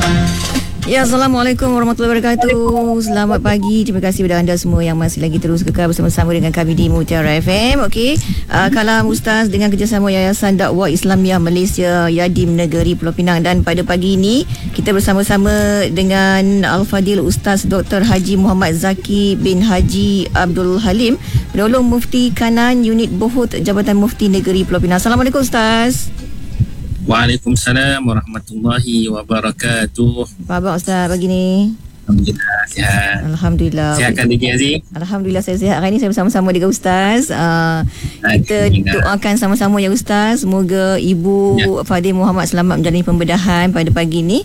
Ya, Assalamualaikum warahmatullahi wabarakatuh. Selamat pagi. Terima kasih kepada anda semua yang masih lagi terus kekal bersama-sama dengan kami di Mutiara FM. Okey, Kalam Ustaz dengan kerjasama Yayasan Dakwah Islamiah Malaysia Yadim Negeri Pulau Pinang, dan pada pagi ini kita bersama-sama dengan Al-Fadil Ustaz Dr. Haji Muhammad Zaki bin Haji Abdul Halim, penolong Mufti Kanan Unit Bohut Jabatan Mufti Negeri Pulau Pinang. Assalamualaikum Ustaz. Waalaikumsalam warahmatullahi wabarakatuh. Apa khabar Ustaz pagi ni? Alhamdulillah sihat. Alhamdulillah. Sihatkan Diki Aziz? Alhamdulillah saya sihat. Hari ini saya bersama-sama dengan Ustaz. Kita doakan sama-sama ya Ustaz. Semoga Ibu Fadil Muhammad selamat menjalani pembedahan pada pagi ini.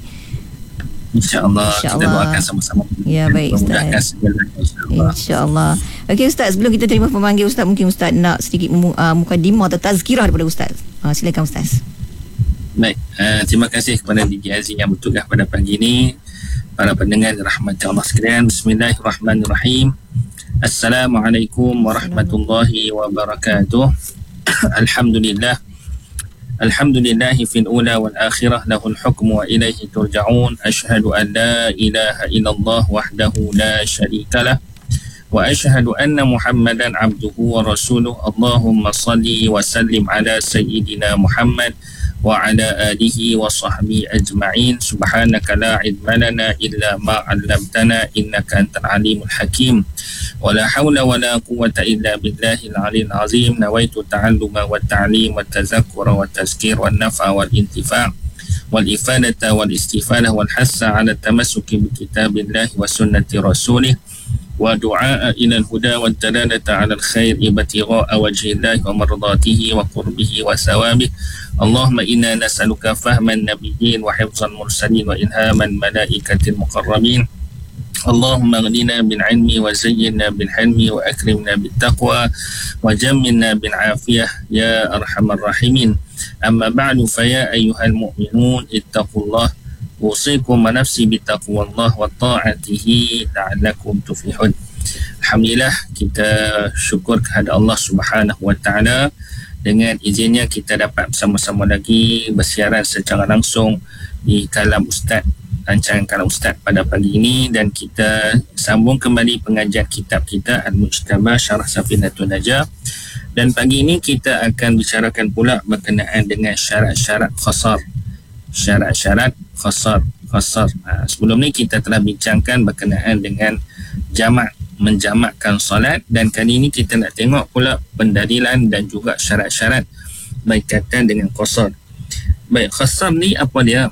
InsyaAllah. Kita doakan sama-sama. Ya, baik Ustaz. InsyaAllah. Okey Ustaz, sebelum kita terima pemanggil Ustaz, mungkin Ustaz nak sedikit mukadimah atau tazkirah daripada Ustaz. Silakan Ustaz. Baik, terima kasih kepada Diki Aziz yang bertugas pada pagi ini. Para pendengar rahmat Allah sekalian, Bismillahirrahmanirrahim. Assalamualaikum warahmatullahi wabarakatuh. Alhamdulillah. Alhamdulillahi fil ula wal akhirah, lahul hukmu wa ilaihi turja'un. Ashhadu an la ilaha illallah wahdahu la syarikalah, wa ashhadu anna Muhammadan abduhu wa rasuluh. Allahumma salli wa sallim ala sayyidina Muhammad wa ala alihi wa sahbihi ajma'in. Subhanaka la ilma lana illa ma 'allamtana innaka antal alimul hakim. Wa la hawla wa la quwwata illa billahil aliyyil azim. Nawaitu ta'alluma wa ta'lim wa tazakkura wa tazkir wa nafa wal intifa' wal ifadata wal istifadah wal hassa 'ala tamassuki bi kitabillahi wa sunnati rasulih wa du'a ila al-huda wa dalalata 'ala al-khair ibtigha'a wajhillahi wa mardatihi wa qurbihi wa sawabih. Allahumma inna nas'aluka fahman nabiyyin wa hifzal mursalin wa ilhaman malaikatil muqarrabin. Allahumma aghnina bil ilmi wa zayyinna bil hilmi wa akrimna bit taqwa wa jammilna bil afiyah ya arhamar rahimin. Amma ba'du, fa ya ayyuhal mu'minun ittaqullah. Usikum wa nafsi bitaqwallah wa ta'atihi la'allakum tuflihun. Alhamdulillah, kita syukur kepada Allah Subhanahu wa taala. Dengan izinnya kita dapat bersama-sama lagi bersiaran secara langsung di Kalam Ustaz, rancangan Kalam Ustaz pada pagi ini, dan kita sambung kembali pengajian kitab kita Al-Mujtabah Syarah Safinatun Najah. Dan pagi ini kita akan bicarakan pula berkenaan dengan syarat-syarat qasar. Syarat-syarat qasar. Sebelum ni kita telah bincangkan berkenaan dengan jamak, menjamakkan solat, dan kali ini kita nak tengok pula pendalilan dan juga syarat-syarat berkaitan dengan qasar. Baik, qasar ni apa dia?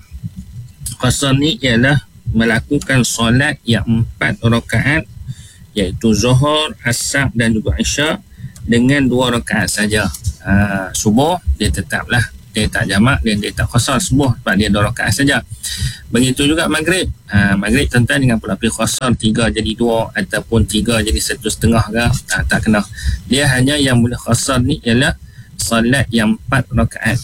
Qasar ni ialah melakukan solat yang 4 rakaat, iaitu Zuhur, Asar dan juga Isyak, dengan 2 rakaat saja. Subuh dia tetaplah dia tak jamak dan dia tak qasar subuh sebab dia 2 rakaat saja. Begitu juga Maghrib. Maghrib tentang dengan pelapis qasar 3 jadi 2 ataupun 3 jadi 1.5 ke, tak kena. Dia hanya yang boleh qasar ni ialah solat yang 4 rakaat.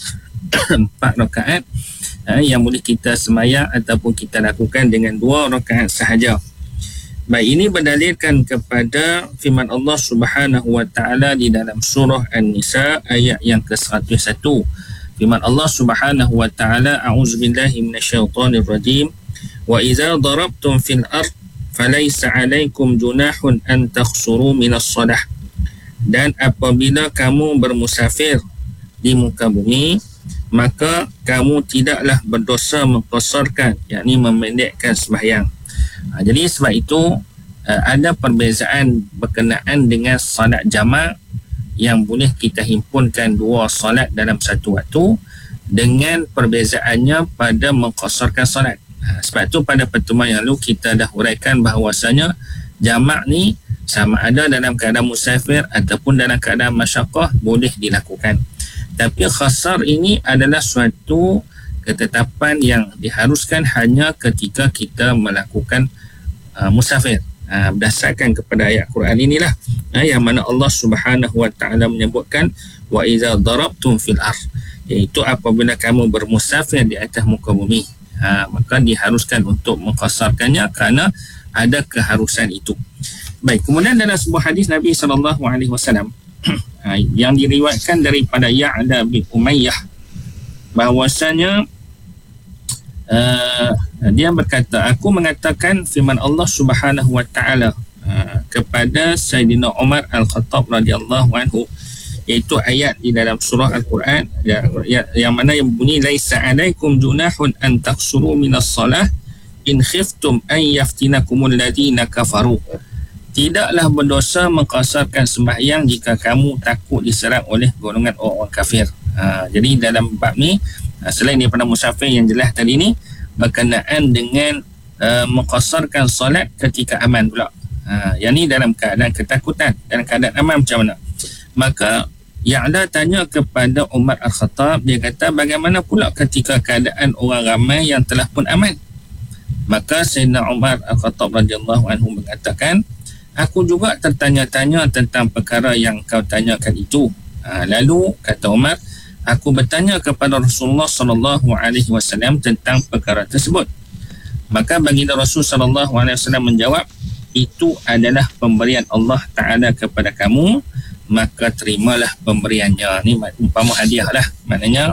4 rakaat yang boleh kita semayang ataupun kita lakukan dengan 2 rakaat sahaja. Baik, ini berdalilkan kepada firman Allah Subhanahu wa taala di dalam surah An-Nisa ayat yang ke-101. Firman Allah Subhanahu wa taala, a'udzubillahi minasyaitonir rajim, wa idza darabtum fil ard falaysa 'alaikum junahun an taqsuru minas shalah. Dan apabila kamu bermusafir di muka bumi, maka kamu tidaklah berdosa mengqasarkan, yakni memendekkan sembahyang. Jadi sebab itu ada perbezaan berkenaan dengan solat jamak yang boleh kita himpunkan 2 solat dalam satu waktu, dengan perbezaannya pada mengqasarkan solat. Sebab itu pada pertemuan yang lalu kita dah huraikan bahawasanya jamak ni sama ada dalam keadaan musafir ataupun dalam keadaan masyaqqah boleh dilakukan. Tapi qasar ini adalah suatu ketetapan yang diharuskan hanya ketika kita melakukan musafir. Berdasarkan kepada ayat Quran inilah yang mana Allah Subhanahu wa taala menyebutkan wa idza darabtum fil ard, iaitu apabila kamu bermusafir di atas muka bumi, maka diharuskan untuk mengqasarkannya kerana ada keharusan itu. Baik, kemudian dalam sebuah hadis Nabi SAW yang diriwayatkan daripada Ya'la bin Umayyah bahwasanya Dia berkata, aku mengatakan firman Allah Subhanahu wa taala kepada Sayyidina Umar Al-Khattab radhiyallahu anhu, iaitu ayat di dalam surah Al-Quran yang mana yang bunyi, laisa alaikum junahun an taqsuru minas salah in khiftum an yaftinakumul ladina kafaru. Tidaklah berdosa mengqasarkan sembahyang jika kamu takut diserang oleh golongan orang kafir. Jadi dalam bab ni, selain daripada musafir yang jelas tadi ni, berkenaan dengan mengqasarkan solat ketika aman pula. Yang ni dalam keadaan ketakutan, dalam keadaan aman macam mana? Maka Ya'la tanya kepada Umar Al-Khattab, dia kata, bagaimana pula ketika keadaan orang ramai yang telah pun aman? Maka Sayyidina Umar Al-Khattab radhiyallahu anhu mengatakan, aku juga tertanya-tanya tentang perkara yang kau tanyakan itu. Lalu kata Umar, aku bertanya kepada Rasulullah sallallahu alaihi wasallam tentang perkara tersebut. Maka baginda Rasul sallallahu alaihi wasallam menjawab, itu adalah pemberian Allah Taala kepada kamu, maka terimalah pemberiannya. Ni umpama hadiah lah. Maknanya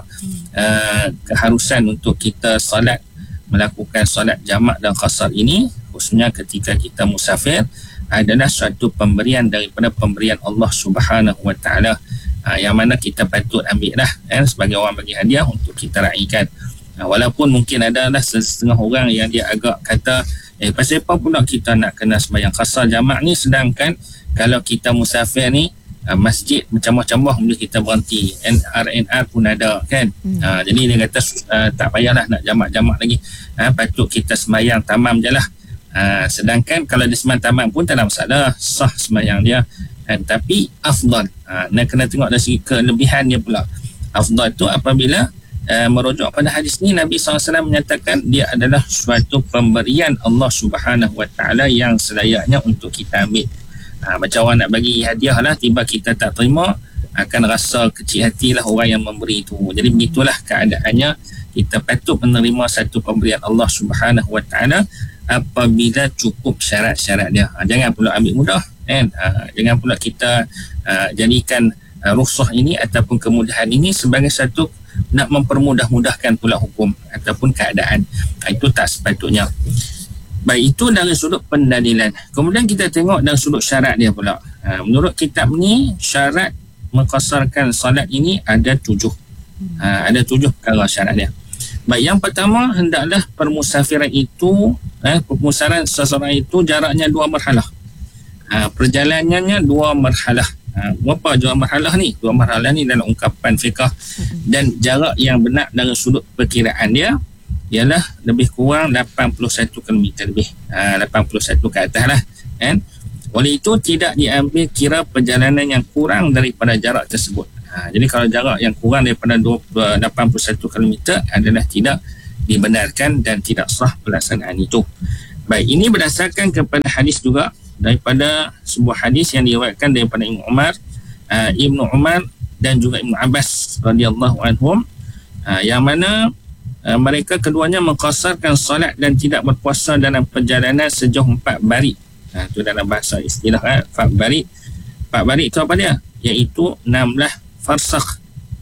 keharusan untuk kita solat, melakukan solat jamak dan qasar ini, khususnya ketika kita musafir, adalah suatu pemberian daripada pemberian Allah Subhanahu wa taala, yang mana kita patut ambil lah sebagai orang bagi hadiah untuk kita raikan. Walaupun mungkin adalah setengah orang yang dia agak kata, pasal apa pula kita nak kena sembahyang qasar jamak ni, sedangkan kalau kita musafir ni, masjid macam-macam boleh kita berhenti, RNR pun ada kan. Jadi dia kata tak payahlah nak jamak-jamak lagi, patut kita sembahyang tamam je lah. Sedangkan kalau dia sembahyang tamam pun tak ada masalah, sah sembahyang dia. Tapi afdal, nak kena tengok dari segi kelebihan dia pula. Afdal tu apabila merujuk pada hadis ni, Nabi SAW menyatakan dia adalah suatu pemberian Allah Subhanahu Wa Taala yang selayaknya untuk kita ambil. Macam orang nak bagi hadiah lah, tiba kita tak terima, akan rasa kecil hatilah orang yang memberi itu. Jadi begitulah keadaannya, kita patut menerima satu pemberian Allah Subhanahu Wa Taala apabila cukup syarat-syarat dia. Jangan pula ambil mudah kan. Jangan pula kita jadikan rukhsah ini ataupun kemudahan ini sebagai satu nak mempermudah-mudahkan pula hukum ataupun keadaan. Itu tak sepatutnya. Baik, itu dari sudut pendalilan. Kemudian kita tengok dari sudut syarat dia pula. Menurut kitab ni, syarat mengqasarkan solat ini ada 7. Ada 7 perkara syarat dia. Baik, yang pertama, hendaklah permusafiran itu, permusafiran seseorang itu jaraknya 2 marhalah. Perjalanannya 2 marhalah. Berapa 2 marhalah ni? 2 marhalah ni dalam ungkapan fiqah, dan jarak yang benar dari sudut perkiraan dia ialah lebih kurang 81 km lebih. 81 ke atas lah kan. Oleh itu tidak diambil kira perjalanan yang kurang daripada jarak tersebut. Jadi kalau jarak yang kurang daripada 81 km adalah tidak dibenarkan dan tidak sah pelaksanaan itu. Baik, ini berdasarkan kepada hadis juga, daripada sebuah hadis yang diriwayatkan daripada Ibnu Umar dan juga Ibnu Abbas radhiyallahu anhum, yang mana mereka keduanya mengqasarkan solat dan tidak berpuasa dalam perjalanan sejauh 4 barit. Itu dalam bahasa istilah 4 barit. 4 barit itu apa dia? Iaitu 16 farsakh.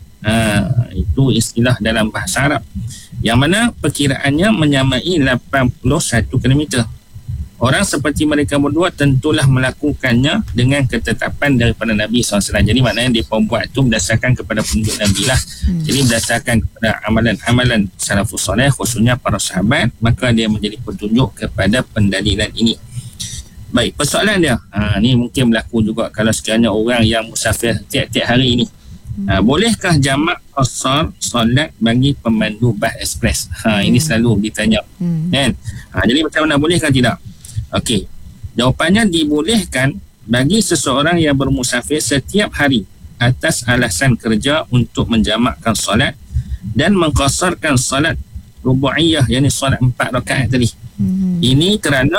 Itu istilah dalam bahasa Arab, yang mana perkiraannya menyamai 81 km. Orang seperti mereka berdua tentulah melakukannya dengan ketetapan daripada Nabi SAW. Jadi maknanya dia membuat itu berdasarkan kepada petunjuk Nabi lah. Jadi berdasarkan kepada amalan-amalan salafus soleh, khususnya para sahabat, maka dia menjadi petunjuk kepada pendalilan ini. Baik, persoalan dia, ni mungkin berlaku juga kalau sekiranya orang yang musafir tiap-tiap hari ini. Bolehkah jamak qasar solat bagi pemandu bas ekspres? Ini selalu ditanya kan. Jadi macam mana, bolehkah tidak? Okey, jawapannya dibolehkan bagi seseorang yang bermusafir setiap hari atas alasan kerja untuk menjamakkan solat dan mengqasarkan solat rubu'iyah, yakni solat 4 rakaat tadi. Ini kerana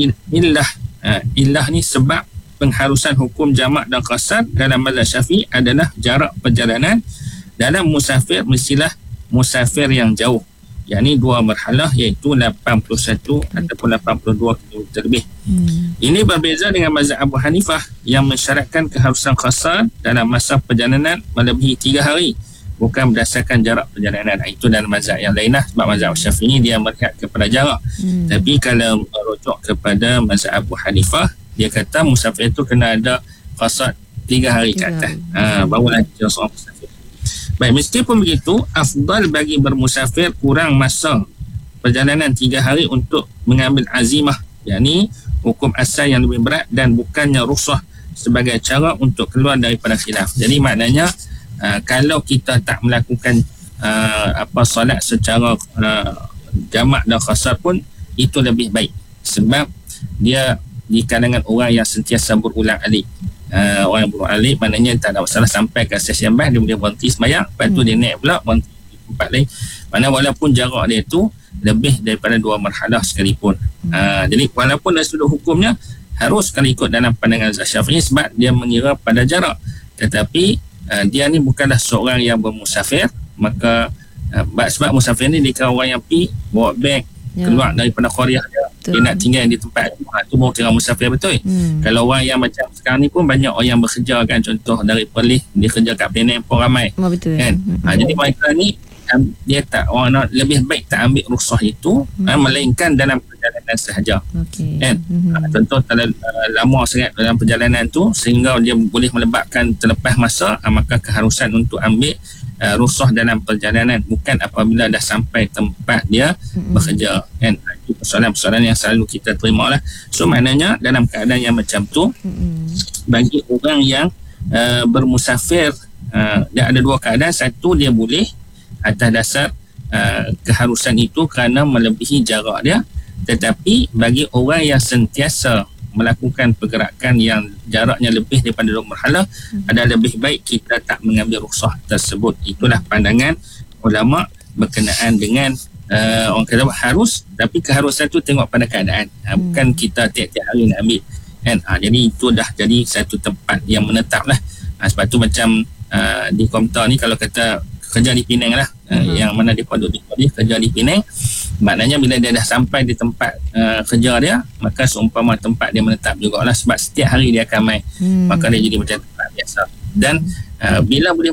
illah ni sebab pengharusan hukum jamak dan qasar dalam mazhab Syafi'i adalah jarak perjalanan dalam musafir mestilah musafir yang jauh, yakni 2 marhalah, iaitu 81 ataupun 82 km lebih. Ini berbeza dengan mazhab Abu Hanifah yang mensyaratkan keharusan qasar dalam masa perjalanan melebihi 3 hari bukan berdasarkan jarak perjalanan. Itu dalam mazhab yang lain lah. Sebab mazhab Syafi'i dia melihat kepada jarak. Tapi kalau merujuk kepada mazhab Abu Hanifah, dia kata musafir itu kena ada qasar 3 hari ke atas. Barulah dia seorang musafir. Baik, meskipun begitu, afdal bagi bermusafir kurang masa perjalanan 3 hari untuk mengambil azimah, yakni hukum asal yang lebih berat dan bukannya rukhsah sebagai cara untuk keluar daripada khilaf. Jadi maknanya kalau kita tak melakukan solat secara jamak dan qasar pun itu lebih baik, sebab dia di kalangan orang yang sentiasa berulang alik. Orang yang berulang alik maknanya tak ada masalah sampai ke stesen bas, dia boleh berhenti sembahyang, lepas tu dia naik pula berhenti di tempat lain. Mana walaupun jarak dia tu lebih daripada 2 marhalah sekalipun. Jadi walaupun dari sudut hukumnya harus kalau ikut dalam pandangan Syafi'i sebab dia mengira pada jarak, tetapi dia ni bukanlah seorang yang bermusafir, maka sebab musafir ni dia kira orang yang pergi bawa beg keluar daripada qaryah dia nak tinggal di tempat tu baru kira musafir betul. Kalau orang yang macam sekarang ni pun banyak orang yang bekerja kan, contoh dari Perlis dia kerja kat Penang pun ramai betul kan. Jadi mereka ni dia tak, orang lebih baik tak ambil rukhsah itu, melainkan dalam perjalanan sahaja kan. Contoh lama sangat dalam perjalanan tu sehingga dia boleh melebatkan terlepas masa, maka keharusan untuk ambil rukhsah dalam perjalanan, bukan apabila dah sampai tempat dia bekerja kan. Itu persoalan-persoalan yang selalu kita terima lah. So maknanya dalam keadaan yang macam tu, bagi orang yang bermusafir dia ada 2 keadaan. Satu, dia boleh atas dasar keharusan itu kerana melebihi jarak dia. Tetapi bagi orang yang sentiasa melakukan pergerakan yang jaraknya lebih daripada 2 marhalah, ada lebih baik kita tak mengambil rukhsah tersebut. Itulah pandangan ulama berkenaan dengan orang kata harus, tapi keharusan tu tengok pada keadaan, bukan kita tiap-tiap hari nak ambil kan. Jadi itu dah jadi satu tempat yang menetap lah. Sebab tu macam di Komtar ni kalau kata kerja di Penang lah, yang mana dia kerja di Penang, maknanya bila dia dah sampai di tempat kerja dia, maka seumpama tempat dia menetap jugalah, sebab setiap hari dia akan main, maka dia jadi macam tempat biasa. Dan bila boleh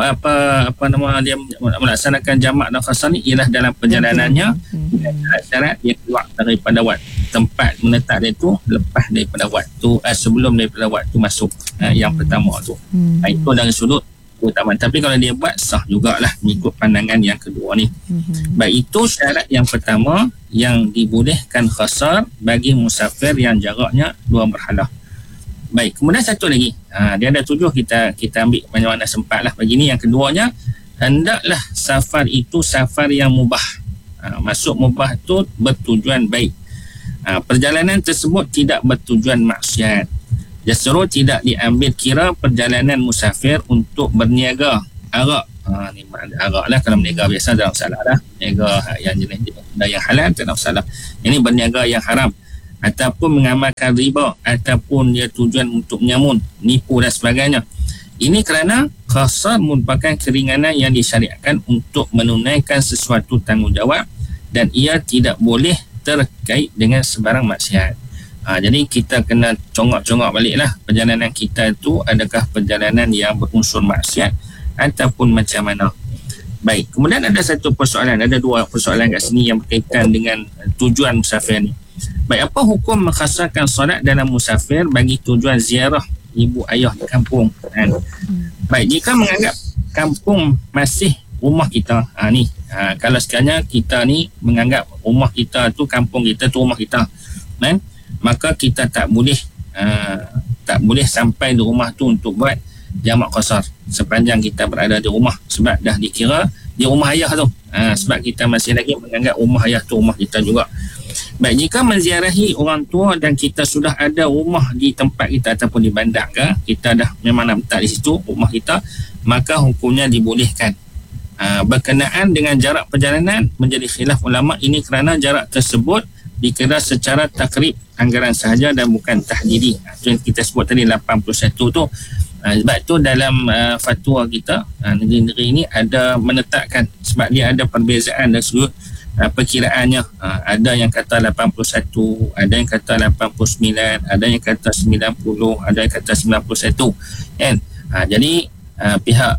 dia melaksanakan jamak dan qasar ni ialah dalam perjalanannya syarat dia keluar daripada tempat menetap dia tu lepas daripada waktu sebelum daripada waktu masuk yang pertama tu. Itu dari sudut utama. Tapi kalau dia buat sah jugalah mengikut pandangan yang kedua ni. Baik, itu syarat yang pertama yang dibolehkan qasar bagi musafir yang jaraknya 2 marhalah. Baik, kemudian satu lagi, dia ada 7, kita ambil mana-mana sempat lah bagi ni. Yang keduanya, hendaklah safar itu safar yang mubah. Maksud mubah tu bertujuan baik. Perjalanan tersebut tidak bertujuan maksiat. Justru tidak diambil kira perjalanan musafir untuk berniaga arak. Ni arak lah, kalau berniaga biasa tak ada masalah lah. Berniaga yang jenis yang halal tak ada masalah. Ini berniaga yang haram, ataupun mengamalkan riba, ataupun dia tujuan untuk menyamun, nipu dan sebagainya. Ini kerana qasar merupakan keringanan yang disyariatkan untuk menunaikan sesuatu tanggungjawab, dan ia tidak boleh terkait dengan sebarang maksiat. Jadi kita kena congok-congok baliklah perjalanan kita itu, adakah perjalanan yang berunsur maksiat ataupun macam mana. Baik, kemudian ada satu persoalan, ada 2 persoalan kat sini yang berkaitan dengan tujuan musafir ni. Baik, apa hukum mengkhasarkan solat dalam musafir bagi tujuan ziarah ibu ayah di kampung kan? Baik, jika menganggap kampung masih rumah kita, kalau sekiranya kita ni menganggap rumah kita tu, kampung kita tu rumah kita kan, maka kita tak boleh sampai di rumah tu untuk buat jamak qasar sepanjang kita berada di rumah, sebab dah dikira di rumah ayah tu. Sebab kita masih lagi menganggap rumah ayah tu rumah kita juga. Baik, jika menziarahi orang tua dan kita sudah ada rumah di tempat kita ataupun di bandar ke, kita dah memang nak letak di situ rumah kita, maka hukumnya dibolehkan. Berkenaan dengan jarak perjalanan menjadi khilaf ulama ini kerana jarak tersebut dikira secara takrib anggaran sahaja dan bukan tahdidi. Itu yang kita sebut tadi 81 tu. Sebab tu dalam fatwa kita, negeri-negeri ini ada menetapkan, sebab dia ada perbezaan dari sudut perkiraannya. Ada yang kata 81, ada yang kata 89, ada yang kata 90, ada yang kata 91 kan. Jadi pihak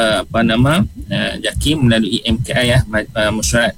JAKIM melalui MKI mesyuarat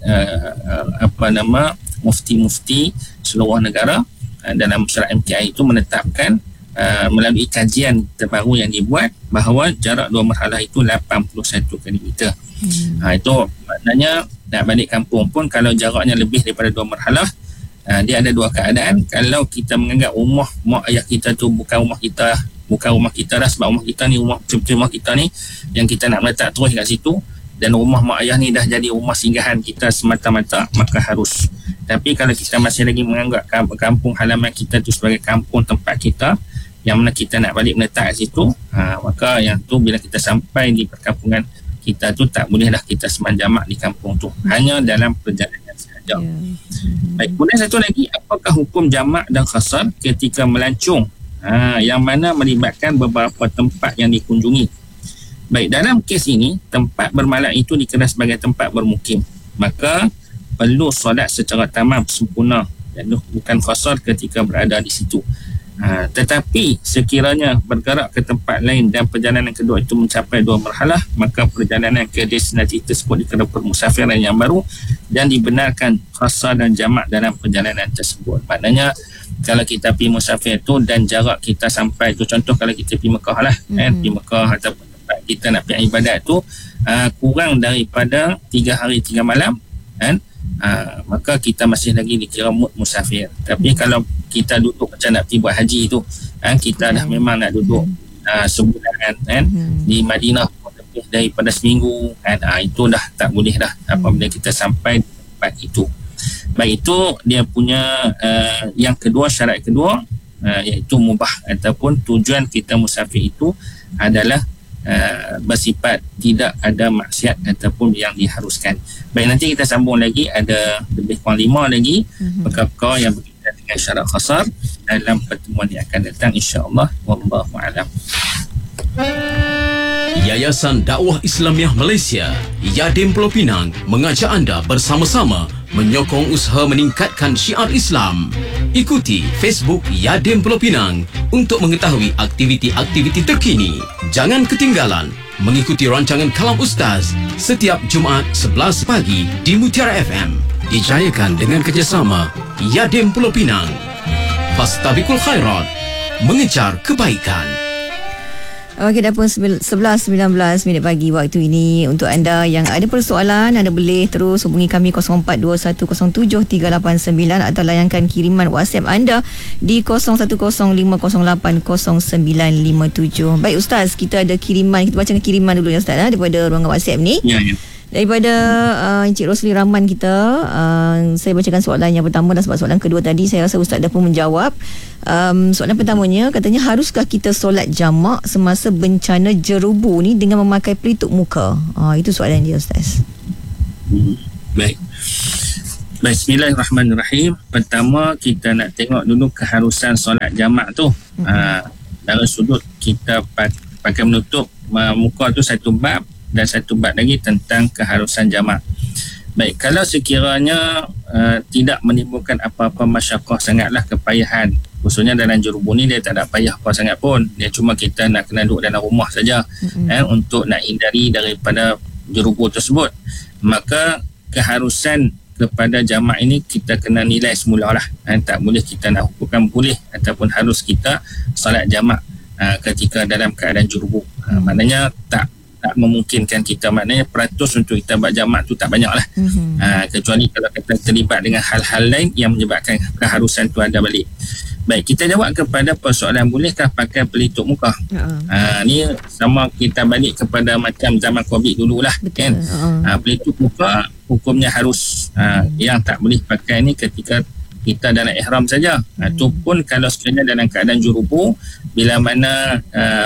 mufti-mufti seluruh negara dalam mesyuarat MKI itu menetapkan melalui kajian terbaru yang dibuat bahawa jarak 2 marhalah itu 81 km. Itu maknanya nak balik kampung pun kalau jaraknya lebih daripada 2 marhalah, dia ada dua keadaan. Kalau kita menganggap rumah mak ayah kita tu bukan rumah kita dah, sebab rumah kita ni rumah kita ni yang kita nak meletak terus kat situ, dan rumah mak ayah ni dah jadi rumah singgahan kita semata-mata, maka harus. Tapi kalau kita masih lagi menganggap kampung halaman kita tu sebagai kampung tempat kita, yang mana kita nak balik meletak kat situ, maka yang tu bila kita sampai di perkampungan kita tu tak bolehlah kita sembang jamak di kampung tu, hanya dalam perjalanan sahaja. Baik, kemudian satu lagi, apakah hukum jamak dan qasar ketika melancong yang mana melibatkan beberapa tempat yang dikunjungi? Baik, dalam kes ini tempat bermalam itu dikira sebagai tempat bermukim, maka perlu solat secara tamam sempurna, dan bukan qasar ketika berada di situ. Tetapi sekiranya bergerak ke tempat lain dan perjalanan kedua itu mencapai 2 marhalah, maka perjalanan ke destinasi tersebut dikira permusafiran yang baru dan dibenarkan qasar dan jamak dalam perjalanan tersebut. Maknanya kalau kita pergi musafir tu dan jarak kita sampai tu, contoh kalau kita pergi Mekah lah, pergi Mekah ataupun tempat kita nak pergi ibadat tu kurang daripada 3 hari 3 malam, maka kita masih lagi dikira musafir. Tapi kalau kita duduk macam nak pergi buat haji tu, kita dah memang nak duduk sebulan di Madinah lebih daripada seminggu, itu dah tak boleh dah apabila kita sampai di tempat itu. Baik, itu dia punya yang kedua, syarat kedua, iaitu mubah ataupun tujuan kita musafir itu adalah bersifat tidak ada maksiat ataupun yang diharuskan. Baik, nanti kita sambung lagi, ada lebih kurang 5 lagi perkara-perkara yang berkaitan dengan syarat qasar dalam pertemuan yang akan datang, insya-Allah. Wallahu a'lam. Yayasan Dakwah Islamiah Malaysia, Yadim Pulau Pinang, mengajak anda bersama-sama menyokong usaha meningkatkan syiar Islam. Ikuti Facebook Yadim Pulau Pinang untuk mengetahui aktiviti-aktiviti terkini. Jangan ketinggalan mengikuti rancangan Kalam Ustaz setiap Jumaat 11 pagi di Mutiara FM. Dijayakan dengan kerjasama Yadim Pulau Pinang. Fastabiqul khairat, mengejar kebaikan. Okey, dah pun 11.19 minit pagi waktu ini. Untuk anda yang ada persoalan, anda boleh terus hubungi kami 0421073889 atau layankan kiriman WhatsApp anda di 0105080957. Baik Ustaz, kita ada kiriman, kita bacakan kiriman dulu ya Ustaz daripada ruangan WhatsApp ni. Ya. Daripada Encik Rosli Rahman kita, saya bacakan soalan yang pertama dan sebab soalan kedua tadi saya rasa Ustaz dah pun menjawab. Soalan pertamanya, katanya haruskah kita solat jamak semasa bencana jerubu ni dengan memakai pelitup muka? Itu soalan dia Ustaz. Baik. Bismillahirrahmanirrahim. Pertama kita nak tengok dulu keharusan solat jamak tu. Dalam sudut kita pakai menutup muka tu satu bab, dan satu bab lagi tentang keharusan jamak. Baik, kalau sekiranya tidak menimbulkan apa-apa masyaqqah sangatlah, kepayahan, khususnya dalam jerubu ni dia tak ada payah apa sangat pun, dia cuma kita nak kena duduk dalam rumah saja untuk nak hindari daripada jerubu tersebut, maka keharusan kepada jamak ini kita kena nilai semula lah. Tak boleh kita nak hukumkan boleh ataupun harus kita salat jamak ketika dalam keadaan jerubu. Maknanya tak memungkinkan kita, maknanya peratus untuk kita buat jamak tu tak banyak lah. Kecuali kalau kita terlibat dengan hal-hal lain yang menyebabkan keharusan tu ada balik. Baik, kita jawab kepada persoalan bolehkah pakai pelitup muka. Ni sama kita balik kepada macam zaman COVID dululah. Betul. Kan pelitup muka hukumnya harus. Yang tak boleh pakai ni ketika kita dalam ihram saja. Itu pun kalau sekiranya dalam keadaan jurubu, bila mana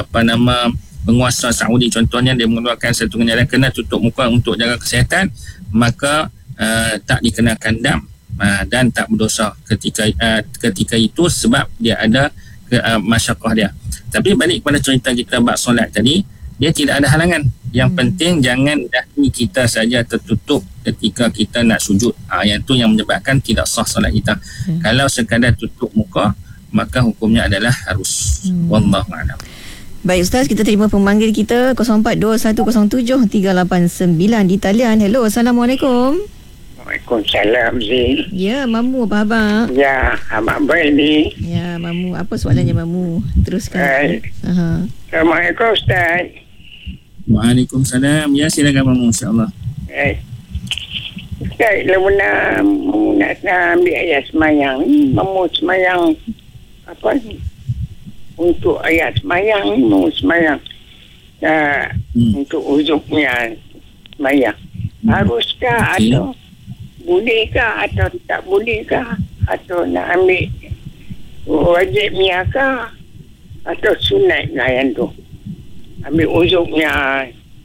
penguasa Saudi contohnya dia mengeluarkan satu kenyataan kena tutup muka untuk jaga kesihatan, maka tak dikenakan dam dan tak berdosa ketika itu sebab dia ada masyaqqah dia. Tapi balik kepada cerita kita bab solat tadi, dia tidak ada halangan. Yang penting jangan dahi kita saja tertutup ketika kita nak sujud. Yang tu yang menyebabkan tidak sah solat kita. Kalau sekadar tutup muka, maka hukumnya adalah harus. Wallahu a'lam. Baik Ustaz, kita terima pemanggil kita 0421073889 di talian. Hello, Assalamualaikum. Waalaikumsalam Zee. Ya, Mamu, apa khabar? Ya, abang baik ni. Ya, Mamu, apa soalannya Mamu? Teruskan. Assalamualaikum Ustaz. Waalaikumsalam. Ya, silakan Mamu, insya-Allah. Ustaz, kalau nak ambil ayat semayang ni, Mamu semayang apa ni? Untuk ayat semayang ni, Mamu semayang untuk uzuknya semayang. Haruskah atau bolehkah atau tak bolehkah, atau nak ambil wajibnya kah atau sunatnya yang tu, ambil uzuknya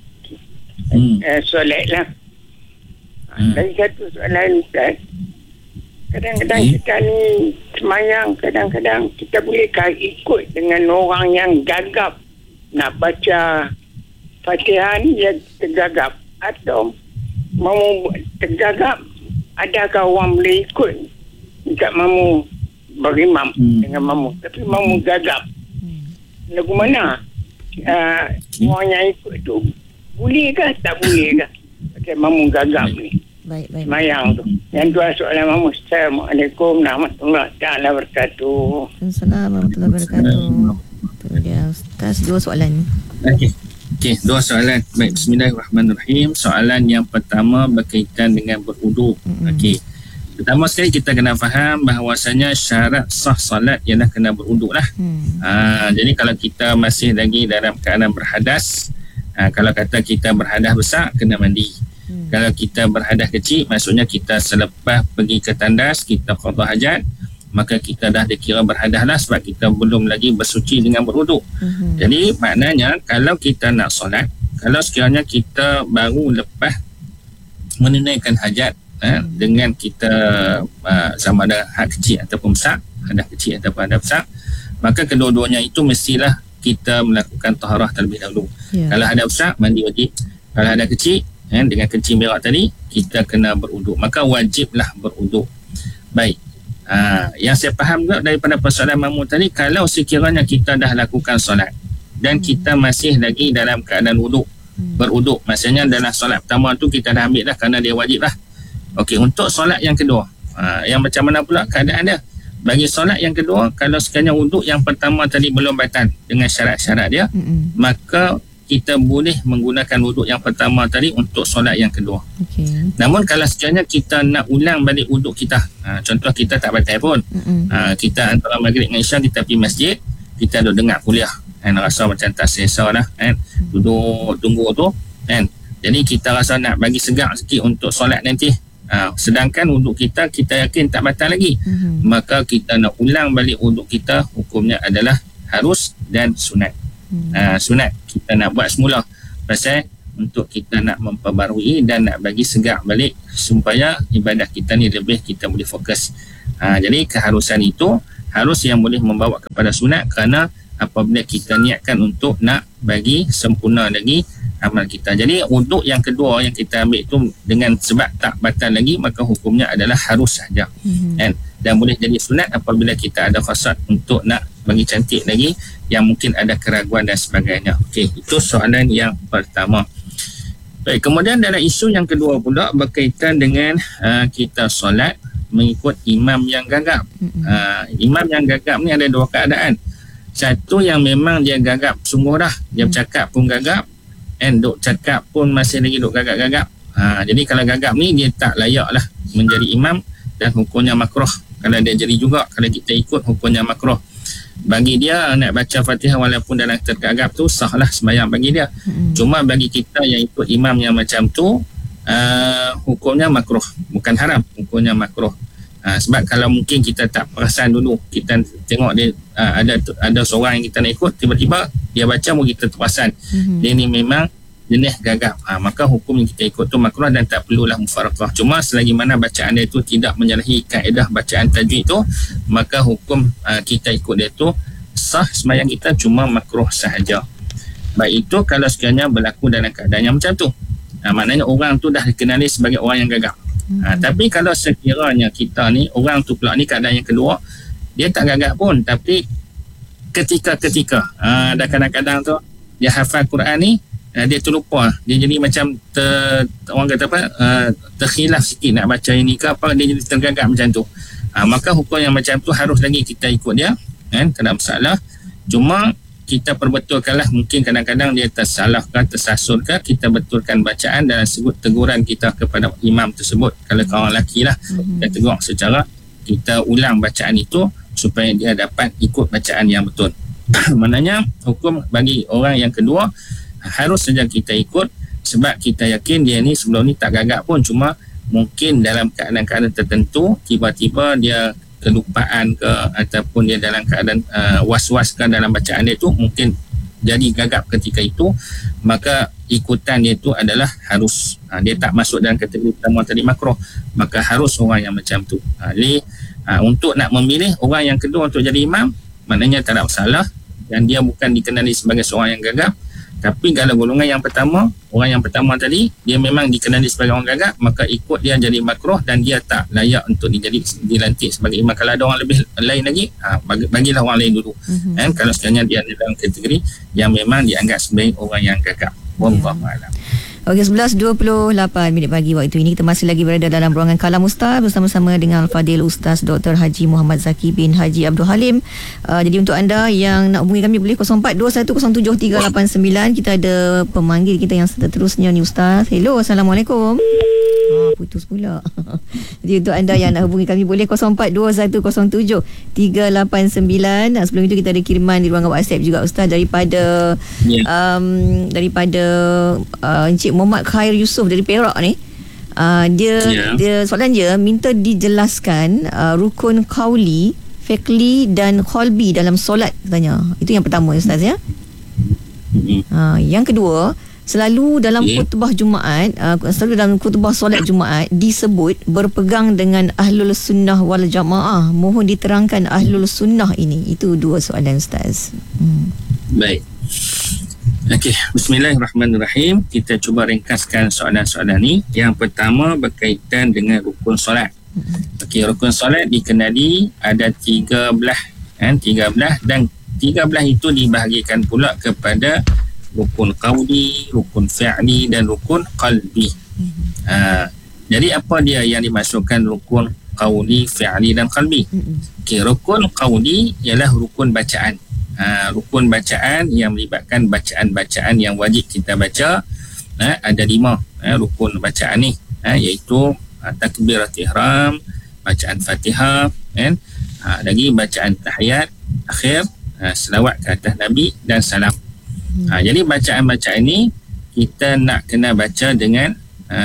solat lah. Dan satu soalan Ustaz, kadang-kadang kita ni semayang, kadang-kadang kita bolehkah ikut dengan orang yang gagap nak baca Fatihah ni, dia tergagap atau Mamu tergagap, adakah orang boleh ikut dekat Mamu berimam dengan Mamu, tapi Mamu gagap? Lagu mana orang yang ikut tu bolehkah tak bolehkah pakai Mamu gagap ni? Baik. Semayang tu. Yang dua soalan Mamu. Assalamualaikum warahmatullahi taala wabarakatuh. Assalamualaikum warahmatullahi wabarakatuh. Tu dia Ustaz, dua soalan. Okey, dua soalan. Baik, bismillahirrahmanirrahim. Soalan yang pertama berkaitan dengan berwuduk. Okey. Pertama sekali kita kena faham bahawasanya syarat sah solat ialah kena berwuduk lah. Jadi kalau kita masih lagi dalam keadaan berhadas, kalau kata kita berhadas besar, kena mandi. Kalau kita berhadas kecil, maksudnya kita selepas pergi ke tandas, kita qada hajat, maka kita dah dikira berhadas lah, sebab kita belum lagi bersuci dengan berwuduk. Jadi maknanya kalau kita nak solat, kalau sekiranya kita baru lepas menunaikan hajat dengan kita sama ada had kecil ataupun besar, hadas kecil ataupun hadas besar, maka kedua-duanya itu mestilah kita melakukan taharah terlebih dahulu. Kalau hadas besar, mandi wajib. Kalau hadas kecil, dengan kencing berak tadi, kita kena berwuduk, maka wajiblah berwuduk. Baik. Yang saya faham juga daripada persoalan Mamu tadi, kalau sekiranya kita dah lakukan solat dan kita masih lagi dalam keadaan wuduk, berwuduk, maksudnya dalam solat pertama tu kita dah ambil dah kerana dia wajib lah. Okey, untuk solat yang kedua, yang macam mana pula keadaan dia? Bagi solat yang kedua, kalau sekiranya wuduk yang pertama tadi belum batal dengan syarat-syarat dia, maka kita boleh menggunakan wuduk yang pertama tadi untuk solat yang kedua. Namun kalau sekiranya kita nak ulang balik wuduk kita, contoh kita tak batal pun, kita antara maghrib dengan isya kita pergi masjid, kita duduk dengar kuliah, rasa macam tak selesa lah, duduk tunggu tu, jadi kita rasa nak bagi segar sikit untuk solat nanti, sedangkan wuduk kita yakin tak batal lagi, maka kita nak ulang balik wuduk kita, hukumnya adalah harus dan sunat. Sunat kita nak buat semula, pasal untuk kita nak memperbarui dan nak bagi segar balik supaya ibadah kita ni lebih kita boleh fokus. Jadi keharusan itu harus yang boleh membawa kepada sunat, kerana apabila kita niatkan untuk nak bagi sempurna lagi amal kita. Jadi untuk yang kedua yang kita ambil itu dengan sebab tak batal lagi, maka hukumnya adalah harus saja. Dan boleh jadi sunat apabila kita ada khasad untuk nak bagi cantik lagi yang mungkin ada keraguan dan sebagainya. Okey, itu soalan yang pertama. Baik, kemudian dalam isu yang kedua pula berkaitan dengan kita solat mengikut imam yang gagap. Imam yang gagap ni ada dua keadaan. Satu yang memang dia gagap sungguh dah, dia bercakap pun gagap, duk cakap pun masih lagi duk gagap-gagap. Jadi kalau gagap ni dia tak layak lah menjadi imam dan hukumnya makruh. Kalau dia jadi juga, kalau kita ikut, hukumnya makruh. Bagi dia nak baca Fatihah walaupun dalam tergagap tu sahlah sembahyang bagi dia. Cuma bagi kita yang ikut imam yang macam tu, hukumnya makruh, bukan haram, hukumnya makruh. Sebab kalau mungkin kita tak perasan dulu, kita tengok dia ada seorang yang kita nak ikut, tiba-tiba dia baca pun kita terperasan dia ni memang jenis gagap, maka hukum yang kita ikut tu makruh dan tak perlulah mufaraqah. Cuma selagi mana bacaan dia tu tidak menyalahi kaedah bacaan tajwid tu, maka hukum kita ikut dia tu sah sembahyang kita, cuma makruh sahaja. Baik, itu kalau sekiranya berlaku dalam keadaan yang macam tu, maknanya orang tu dah dikenali sebagai orang yang gagap. Tapi kalau sekiranya kita ni, orang tu pula ni keadaan yang kedua, dia tak gagap pun, tapi ketika dan kadang-kadang tu dia hafal Quran ni, dia terlupa, dia jadi macam orang kata apa, terkhilaf sikit nak baca ini ke apa, dia jadi tergagap macam tu. Maka hukum yang macam tu harus lagi kita ikut dia, kan, tak ada masalah. Cuma kita perbetulkanlah, mungkin kadang-kadang dia tersalah ke tersasul ke, kita betulkan bacaan dan sebut teguran kita kepada imam tersebut. Kalau orang lelaki lah, kita tegur secara, kita ulang bacaan itu supaya dia dapat ikut bacaan yang betul. Maknanya hukum bagi orang yang kedua harus saja kita ikut, sebab kita yakin dia ni sebelum ni tak gagap pun, cuma mungkin dalam keadaan-keadaan tertentu tiba-tiba dia kelupaan ke, ataupun dia dalam keadaan was-was ke dalam bacaan dia tu, mungkin jadi gagap ketika itu, maka ikutan dia tu adalah harus. Dia tak masuk dalam kategori pertama tadi makruh, maka harus orang yang macam tu. Jadi untuk nak memilih orang yang kedua untuk jadi imam, maknanya tak ada masalah, dan dia bukan dikenali sebagai seorang yang gagap. Tapi kalau golongan yang pertama, orang yang pertama tadi, dia memang dikenali sebagai orang gagap, maka ikut dia jadi makruh dan dia tak layak untuk dilantik sebagai imam. Kalau ada orang lebih lain lagi, bagilah orang lain dulu. Kalau sekiranya dia dalam kategori yang memang dianggap sebagai orang yang gagap. Wallahu a'lam. Okey, 11.28 minit pagi waktu ini. Kita masih lagi berada dalam ruangan Kalam Ustaz bersama-sama dengan Al-Fadil Ustaz Dr. Haji Muhammad Zaki bin Haji Abdul Halim. Jadi untuk anda yang nak hubungi kami boleh 0421070389. Kita ada pemanggil kita yang seterusnya ni Ustaz. Hello, Assalamualaikum. Putus pula. Jadi untuk anda yang nak hubungi kami boleh 0421070389. Sebelum itu kita ada kiriman di ruangan WhatsApp juga Ustaz daripada Encik Muhammad Khair Yusof dari Perak ni. Dia soalan dia minta dijelaskan rukun qauli, fiqli dan qalbi dalam solat katanya. Itu yang pertama Ustaz ya. Yang kedua, selalu dalam khutbah Jumaat, selalu dalam khutbah solat Jumaat disebut berpegang dengan ahlul sunnah wal jamaah. Mohon diterangkan ahlul sunnah ini. Itu dua soalan Ustaz. Baik. Okey, bismillahirrahmanirrahim. Kita cuba ringkaskan soalan-soalan ni. Yang pertama berkaitan dengan rukun solat. Okey, rukun solat dikenali ada 13, 13, dan 13 itu dibahagikan pula kepada rukun qauli, rukun fi'li dan rukun qalbi. Jadi apa dia yang dimasukkan rukun qauli, fi'li dan qalbi? Okey, rukun qauli ialah rukun bacaan. Rukun bacaan yang melibatkan bacaan-bacaan yang wajib kita baca. Ada 5 rukun bacaan ni, iaitu takbiratul ihram, bacaan Fatihah, lagi bacaan tahiyat akhir, selawat ke atas Nabi dan salam. Jadi bacaan-bacaan ni kita nak kena baca dengan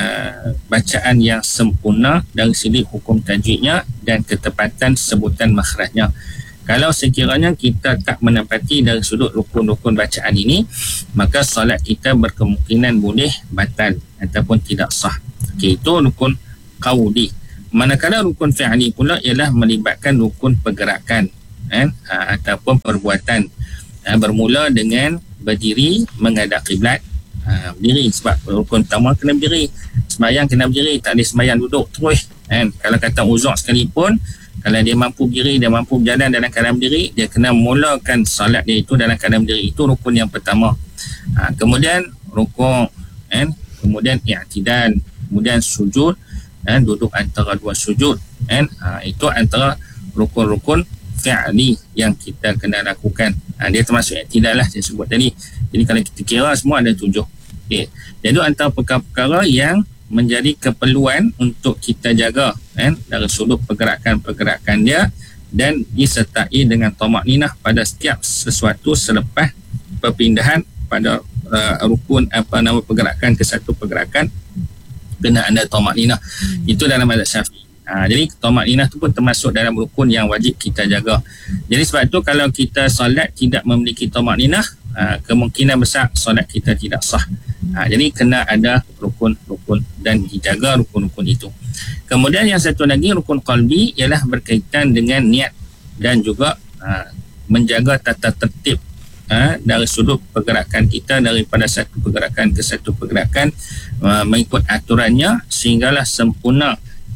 bacaan yang sempurna dari segi hukum tajwidnya dan ketepatan sebutan makhrajnya. Kalau sekiranya kita tak menepati dari sudut rukun-rukun bacaan ini, maka solat kita berkemungkinan boleh batal ataupun tidak sah. Okey, itu rukun qauli. Manakala rukun fi'li pula ialah melibatkan rukun pergerakan ataupun perbuatan. Bermula dengan berdiri menghadap kiblat. Berdiri, sebab rukun pertama kena berdiri. Sembahyang kena berdiri, tak ada sembahyang duduk terus. Kalau kata uzur sekalipun, kalau dia mampu berdiri, dia mampu berjalan dalam keadaan berdiri, dia kena mulakan salat dia itu dalam keadaan berdiri. Itu rukun yang pertama. Kemudian rukuk, kemudian i'tidal, kemudian sujud, duduk antara dua sujud. Itu antara rukun-rukun fi'li yang kita kena lakukan. Dia termasuk i'tidal lah saya sebut tadi. Jadi kalau kita kira semua ada 7. Okay. Jadi antara perkara-perkara yang menjadi keperluan untuk kita jaga dari sudut pergerakan-pergerakan dia, dan disertai dengan tamakninah pada setiap sesuatu selepas perpindahan pada rukun pergerakan ke satu pergerakan, kena ada tamakninah. Itu dalam mazhab Syafi'i. Jadi tamakninah tu pun termasuk dalam rukun yang wajib kita jaga. Jadi sebab tu kalau kita solat tidak memiliki tamakninah, kemungkinan besar solat kita tidak sah. Jadi kena ada rukun-rukun dan dijaga rukun-rukun itu. Kemudian yang satu lagi rukun qalbi ialah berkaitan dengan niat dan juga menjaga tata tertib dari sudut pergerakan kita daripada satu pergerakan ke satu pergerakan, mengikut aturannya sehinggalah sempurna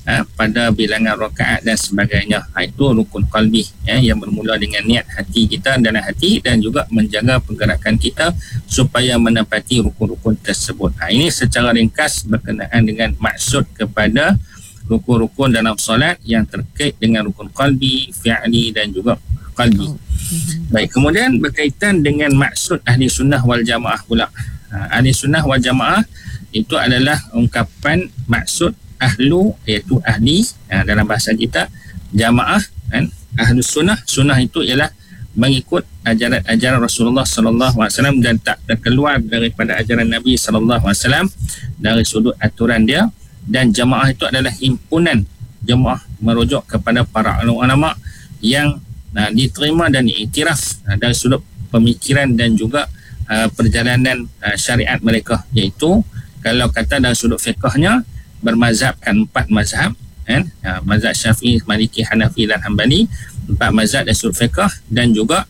pada bilangan rakaat dan sebagainya. Itu rukun qalbi yang bermula dengan niat hati kita dalam hati dan juga menjaga pergerakan kita supaya menepati rukun-rukun tersebut. Ini secara ringkas berkenaan dengan maksud kepada rukun-rukun dalam solat yang terkait dengan rukun qalbi, fi'li dan juga qalbi. Baik, kemudian berkaitan dengan maksud ahli sunnah wal jamaah pula. Ahli sunnah wal jamaah itu adalah ungkapan maksud ahlu, iaitu ahli dalam bahasa kita, jamaah kan, ahlu sunnah. Sunnah itu ialah mengikut ajaran Rasulullah sallallahu alaihi wasallam dan tak terkeluar daripada ajaran Nabi sallallahu alaihi wasallam dari sudut aturan dia. Dan jamaah itu adalah himpunan jamaah merujuk kepada para ulama yang diterima dan diiktiraf dari sudut pemikiran dan juga perjalanan syariat mereka, iaitu kalau kata dari sudut fiqhnya bermazhabkan 4 mazhab kan, mazhab Syafi'i, Maliki, Hanafi dan Hanbali, 4 mazhab dari sudut fiqh, dan juga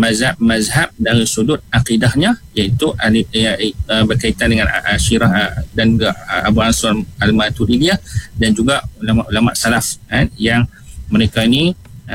mazhab dari sudut akidahnya, iaitu berkaitan dengan Asyirah dan Abu Ansar Al-Maturidiyah dan juga ulama-ulama salaf kan, yang mereka ini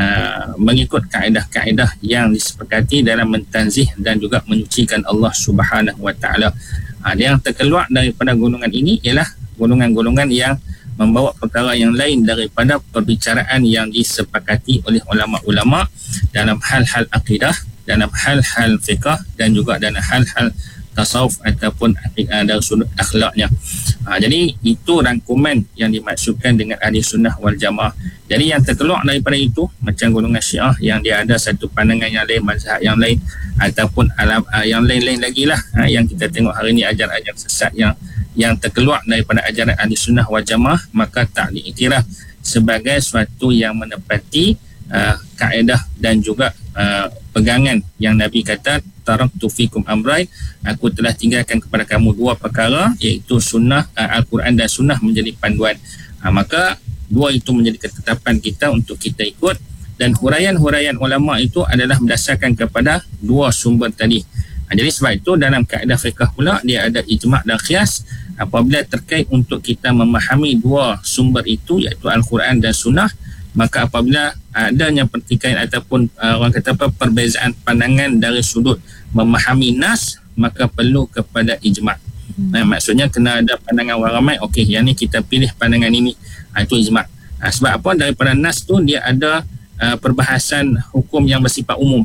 mengikut kaedah-kaedah yang disepakati dalam mentanzih dan juga menyucikan Allah Subhanahu wa taala. Yang terkeluar daripada golongan ini ialah golongan-golongan yang membawa perkara yang lain daripada perbicaraan yang disepakati oleh ulama-ulama dalam hal-hal akidah, dalam hal-hal fiqh dan juga dalam hal-hal tasawuf ataupun dari sudut akhlaknya. Jadi itu rangkuman yang dimaksudkan dengan ahli sunnah wal jamaah. Jadi yang terkeluar daripada itu macam golongan Syiah yang dia ada satu pandangan yang lain, mazhab yang lain ataupun yang lain-lain lagi lah yang kita tengok hari ini, ajaran-ajaran sesat yang terkeluar daripada ajaran ahli sunnah wal jamaah, maka tak diiktiraf sebagai suatu yang menepati kaedah dan juga pegangan yang Nabi kata, taraktu fikum amrain, aku telah tinggalkan kepada kamu 2 perkara, iaitu sunnah, Al-Quran dan sunnah menjadi panduan. Maka 2 itu menjadi ketetapan kita untuk kita ikut, dan huraian-huraian ulama itu adalah berdasarkan kepada 2 sumber tadi. Jadi sebab itu dalam kaedah fiqh pula dia ada ijma' dan qiyas. Apabila terkait untuk kita memahami 2 sumber itu, iaitu Al-Quran dan sunnah, maka apabila adanya pertikaian ataupun orang kata perbezaan pandangan dari sudut memahami nas, maka perlu kepada ijma'. Maksudnya kena ada pandangan orang ramai, okey yang ni kita pilih pandangan ini, itu ijma'. Sebab apa? Daripada nas tu dia ada perbahasan hukum yang bersifat umum,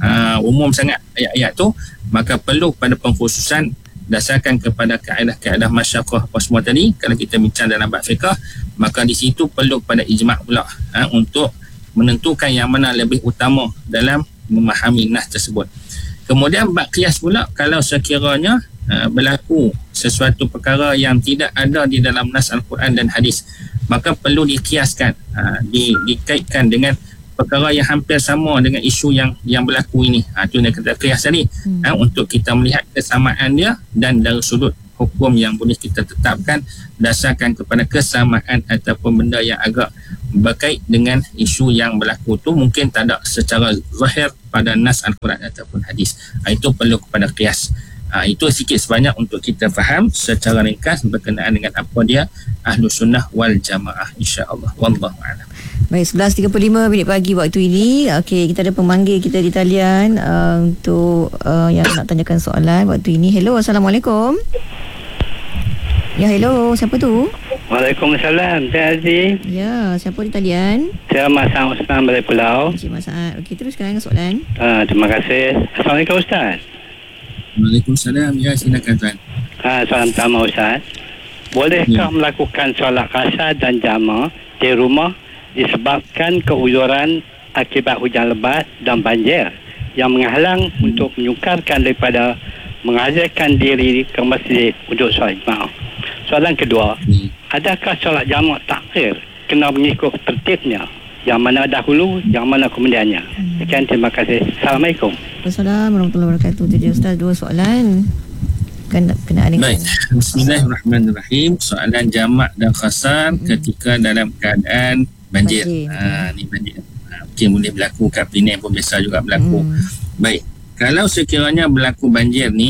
umum sangat ayat-ayat tu, maka perlu pada pengkhususan dasarkan kepada kaedah-kaedah masyarakah apa semua tadi. Kalau kita bincang dalam bab fiqh, maka di situ perlu pada ijma' pula untuk menentukan yang mana lebih utama dalam memahami nas tersebut. Kemudian bab qiyas pula, kalau sekiranya berlaku sesuatu perkara yang tidak ada di dalam nas Al-Quran dan hadis, maka perlu dikiaskan, dikaitkan dengan perkara yang hampir sama dengan isu yang berlaku ini. Itu yang kita qiyas tadi, untuk kita melihat kesamaan dia dan dari sudut hukum yang boleh kita tetapkan dasarkan kepada kesamaan ataupun benda yang agak berkait dengan isu yang berlaku tu mungkin tak ada secara zahir pada nas Al-Quran ataupun hadis. Itu perlu kepada qiyas. Itu sikit sebanyak untuk kita faham secara ringkas berkenaan dengan apa dia Ahlus Sunnah wal Jamaah, insya-Allah. Wallahu a'lam. Baik, 11.35 minit pagi waktu ini. Okey, kita ada pemanggil kita di talian untuk yang nak tanyakan soalan waktu ini. Hello, Assalamualaikum. Ya, hello, siapa tu? Waalaikumsalam, Cik Aziz. Ya, siapa di talian? Saya Mas Saad Usman dari Pulau. Encik Mas Saad. Okey, teruskan dengan soalan. Terima kasih. Assalamualaikum Ustaz. Waalaikumsalam. Ya, silakan tuan. Soalan pertama Ustaz. Bolehkah melakukan solat qasar dan jama' di rumah disebabkan keuzuran akibat hujan lebat dan banjir yang menghalang untuk menyukarkan daripada menghadirkan diri ke masjid untuk solat jemaah? Soalan kedua, adakah solat jama' takhir kena mengikut tertibnya, yang mana dahulu, yang mana kemudiannya? Sekian, terima kasih. Assalamualaikum. Assalamualaikum warahmatullahi wabarakatuh. Itu dia Ustaz, 2 soalan kena ada. Baik, bismillahirrahmanirrahim. Soalan jamak dan khasar ketika dalam keadaan banjir. Ni banjir. Mungkin boleh berlaku kat Penang pun biasa juga berlaku. Baik, kalau sekiranya berlaku banjir ni,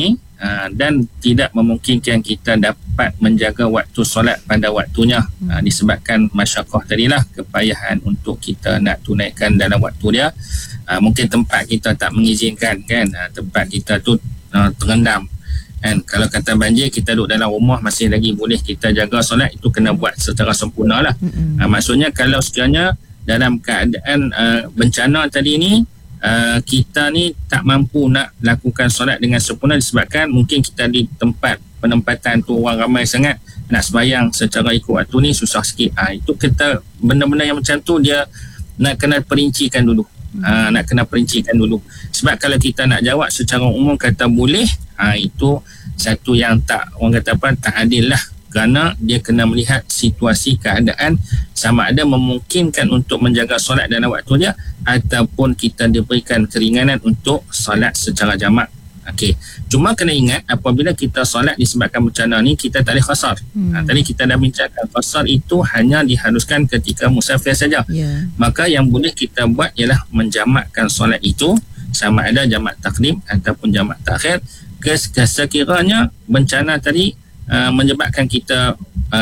dan tidak memungkinkan kita dapat menjaga waktu solat pada waktunya disebabkan masyaqqah tadilah, kepayahan untuk kita nak tunaikan dalam waktu dia. Mungkin tempat kita tak mengizinkan kan, tempat kita tu terendam kan. Kalau kata banjir, kita duduk dalam rumah masih lagi boleh kita jaga solat, itu kena buat secara sempurna lah. Maksudnya kalau sekiranya dalam keadaan bencana tadi ni, kita ni tak mampu nak lakukan solat dengan sempurna disebabkan mungkin kita di tempat penempatan tu orang ramai sangat, nak sembahyang secara ikut waktu ni susah sikit. Itu kita benda-benda yang macam tu dia nak kena perincikan dulu. Nak kena perincikan dulu. Sebab kalau kita nak jawab secara umum kata boleh, itu satu yang tak, orang kata apa, tak adil lah. Kerana dia kena melihat situasi keadaan sama ada memungkinkan untuk menjaga solat dalam waktu dia ataupun kita diberikan keringanan untuk solat secara jamak. Okey. Cuma kena ingat apabila kita solat disebabkan bencana ni, kita tak boleh qasar. Tadi kita dah bincangkan qasar itu hanya diharuskan ketika musafir saja. Maka yang boleh kita buat ialah menjamakkan solat itu sama ada jamak takdim ataupun jamak takhir, sekiranya bencana tadi menyebabkan kita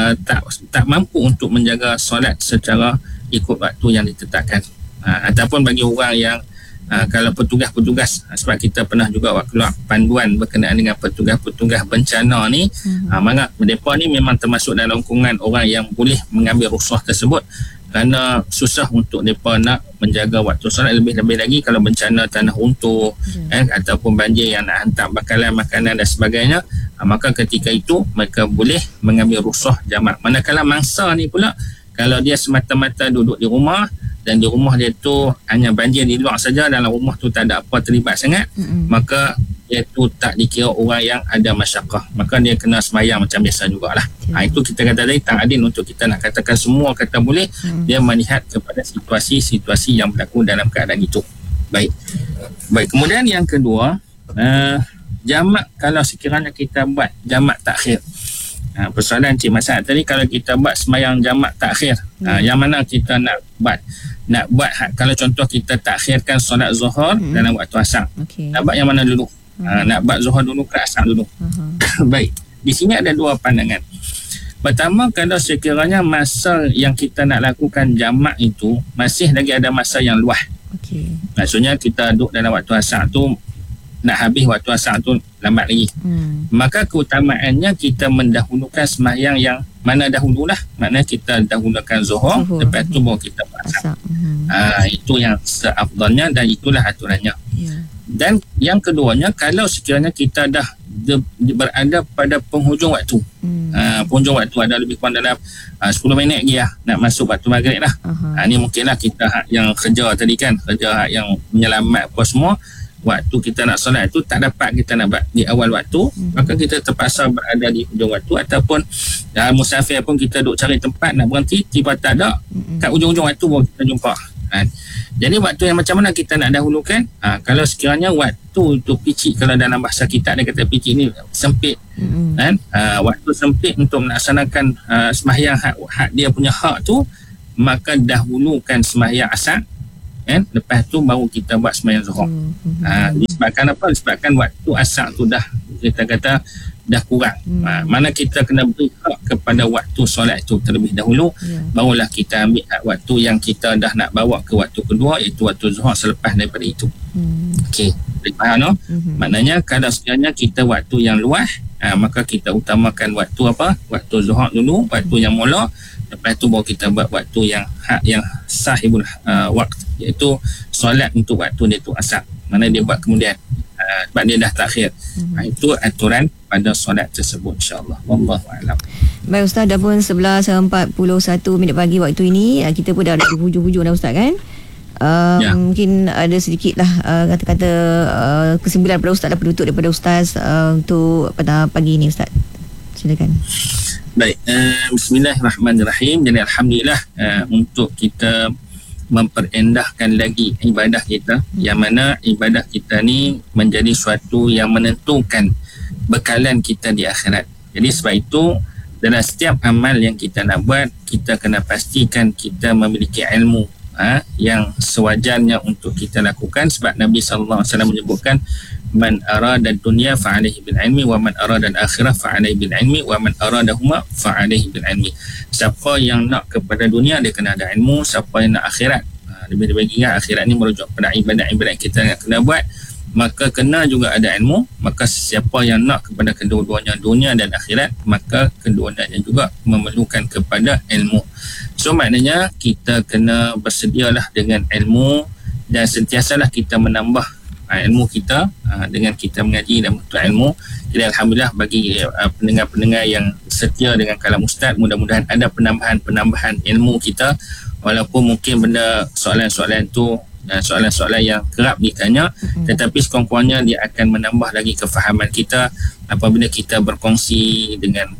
tak mampu untuk menjaga solat secara ikut waktu yang ditetapkan. Ataupun bagi orang yang kalau petugas-petugas, sebab kita pernah juga keluar panduan berkenaan dengan petugas-petugas bencana ni, mereka ni memang termasuk dalam lingkungan orang yang boleh mengambil rukhsah tersebut kerana susah untuk mereka nak menjaga waktu solat. Lebih-lebih lagi kalau bencana tanah runtuh ataupun banjir yang nak hantar bakalan makanan dan sebagainya, maka ketika itu mereka boleh mengambil rukhsah jamak. Manakala mangsa ni pula, kalau dia semata-mata duduk di rumah dan di rumah dia tu hanya banjir di luar saja, dalam rumah tu tak ada apa terlibat sangat, maka dia tu tak dikira orang yang ada masyaqqah, maka dia kena sembahyang macam biasa jugalah. Itu kita kata tadi tak adil untuk kita nak katakan semua kata boleh. Dia melihat kepada situasi-situasi yang berlaku dalam keadaan itu. Baik, kemudian yang kedua, jamak kalau sekiranya kita buat jamak takhir. Persoalan Cik Masad tadi, kalau kita buat sembahyang jamak takhir, yang mana kita nak buat kalau contoh kita takhirkan solat zuhur dalam waktu asar, nak buat yang mana dulu? Nak buat zuhur dulu ke asar dulu? Baik, di sini ada dua pandangan. Pertama, kalau sekiranya masa yang kita nak lakukan jamak itu masih lagi ada masa yang luas, maksudnya kita duduk dalam waktu asar tu, nak habis waktu asar tu lambat lagi, maka keutamaannya kita mendahulukan sembahyang yang mana dahululah. Maknanya kita dahulukan zuhur, lepas tu baru kita buat asar. Itu yang seafdalnya dan itulah aturannya. Dan yang keduanya, kalau sekiranya kita dah berada pada penghujung waktu, penghujung waktu ada lebih kurang dalam 10 minit lagi lah nak masuk waktu maghrib lah. Ni mungkinlah kita yang kerja tadi kan, kerja yang menyelamat apa semua, waktu kita nak solat itu tak dapat kita nak buat di awal waktu, maka kita terpaksa berada di hujung waktu. Ataupun musafir pun kita duk cari tempat nak berhenti, tiba tak ada, kat ujung-ujung waktu baru kita jumpa. Jadi waktu yang macam mana kita nak dahulukan? Kalau sekiranya waktu tu picik, kalau dalam bahasa kita ada kata picik ni sempit, waktu sempit untuk melaksanakan sembahyang hak dia punya hak tu, maka dahulukan sembahyang asar, lepas tu baru kita buat sembahyang zuhur. Disebabkan apa? Disebabkan waktu asar tu dah, kita kata dah kurang. Mana kita kena beri hak kepada waktu solat itu terlebih dahulu, barulah kita ambil hak waktu yang kita dah nak bawa ke waktu kedua, iaitu waktu zuhur selepas daripada itu. Okey, faham no? Maknanya kalau sekiranya kita waktu yang luas, maka kita utamakan waktu apa? Waktu zuhur dulu, waktu yang mula, lepas tu baru kita buat waktu yang hak yang sahibul waqt, iaitu solat untuk waktu dia tu asar. Mana dia buat kemudian, sebab dia dah takhir. Itu aturan pada solat tersebut, insyaAllah. Wallahu a'lam. Baik Ustaz, dah pun 11.41 minit pagi waktu ini. Kita pun dah ada hujung-hujung dah Ustaz kan. Mungkin ada sedikit lah kata-kata kesimpulan daripada Ustaz, penutup daripada Ustaz untuk pada pagi ini Ustaz. Silakan. Baik, bismillahirrahmanirrahim. Jadi alhamdulillah untuk kita memperendahkan lagi ibadah kita, yang mana ibadah kita ni menjadi suatu yang menentukan bekalan kita di akhirat. Jadi sebab itu dalam setiap amal yang kita nak buat, kita kena pastikan kita memiliki ilmu yang sewajarnya untuk kita lakukan. Sebab Nabi SAW menyebutkan man arada dunya fa'alaihi bil ilmi wa man arada al-akhirah fa'alaihi bil ilmi wa man aradahuma fa'alaihi bil ilmi. Siapa yang nak kepada dunia dia kena ada ilmu, siapa yang nak akhirat, lebih-lebih ingat akhirat ni merujuk pada ibadat-ibadat kita yang kena buat, maka kena juga ada ilmu. Maka siapa yang nak kepada kedua-duanya dunia dan akhirat, maka kedua-duanya juga memerlukan kepada ilmu. So maknanya kita kena bersedialah dengan ilmu dan sentiasalah kita menambah ilmu kita dengan kita mengaji dan menuntut ilmu. Jadi alhamdulillah bagi pendengar-pendengar yang setia dengan kalam ustaz, mudah-mudahan ada penambahan ilmu kita, walaupun mungkin benda soalan-soalan tu soalan-soalan yang kerap ditanya, tetapi sekurang-kurangnya dia akan menambah lagi kefahaman kita apabila kita berkongsi dengan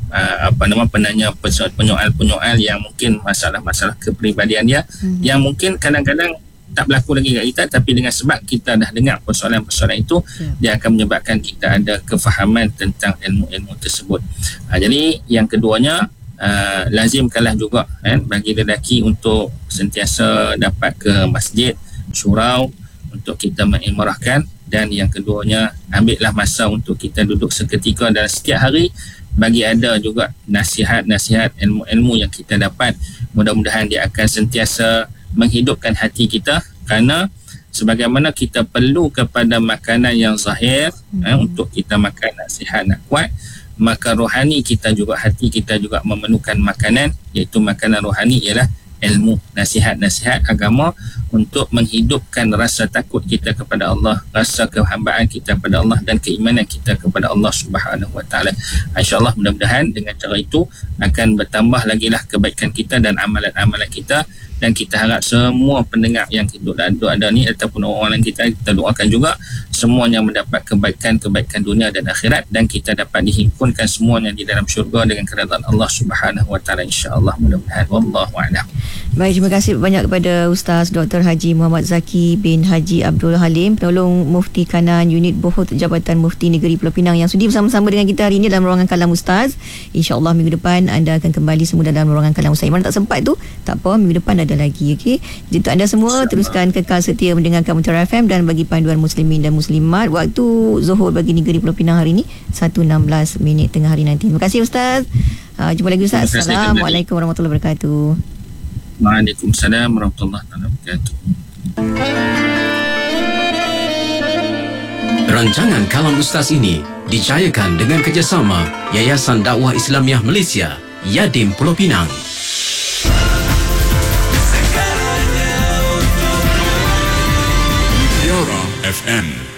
penanya penyoal-penyoal yang mungkin masalah-masalah kepribadian dia yang mungkin kadang-kadang tak berlaku lagi kat kita, tapi dengan sebab kita dah dengar persoalan-persoalan itu, dia akan menyebabkan kita ada kefahaman tentang ilmu-ilmu tersebut. Jadi yang keduanya, lazimkanlah juga bagi lelaki untuk sentiasa dapat ke masjid, surau untuk kita mengimrahkan. Dan yang keduanya, ambillah masa untuk kita duduk seketika dalam setiap hari, bagi ada juga nasihat-nasihat ilmu-ilmu yang kita dapat. Mudah-mudahan dia akan sentiasa menghidupkan hati kita, kerana sebagaimana kita perlu kepada makanan yang zahir untuk kita makan nak sihat, nak kuat, maka rohani kita juga, hati kita juga memerlukan makanan, iaitu makanan rohani ialah ilmu, nasihat-nasihat agama untuk menghidupkan rasa takut kita kepada Allah, rasa kehambaan kita kepada Allah dan keimanan kita kepada Allah Subhanahu Wa Taala. InsyaAllah mudah-mudahan dengan cara itu akan bertambah lagi lah kebaikan kita dan amalan-amalan kita. Dan kita harap semua pendengar yang ada ni ataupun orang-orang kita doakan juga semuanya mendapat kebaikan dunia dan akhirat, dan kita dapat dihimpunkan semuanya di dalam syurga dengan keridaan Allah Subhanahu Wa Taala, insya-Allah, mudah-mudahan. Wallahu a'lam. Baik, terima kasih banyak kepada Ustaz Dr. Haji Muhammad Zaki bin Haji Abdul Halim, penolong Mufti Kanan Unit Bohot Jabatan Mufti Negeri Pulau Pinang, yang sudi bersama-sama dengan kita hari ini dalam ruangan Kalam Ustaz. InsyaAllah minggu depan anda akan kembali semua dalam ruangan Kalam Ustaz. Mana tak sempat tu, tak apa, minggu depan ada lagi, okey. Jadi untuk anda semua, teruskan kekal setia mendengarkan Mutiara FM dan bagi panduan muslimin dan muslimat. Waktu Zuhur bagi Negeri Pulau Pinang hari ini 1:16 tengah hari nanti. Terima kasih Ustaz. Jumpa lagi Ustaz. Assalamualaikum warahmatullahi wabarakatuh. Waalaikumsalam warahmatullahi wabarakatuh. Rancangan Kalam Ustaz ini dijayakan dengan kerjasama Yayasan Dakwah Islamiah Malaysia, Yadim Pulau Pinang. Mutiara FM.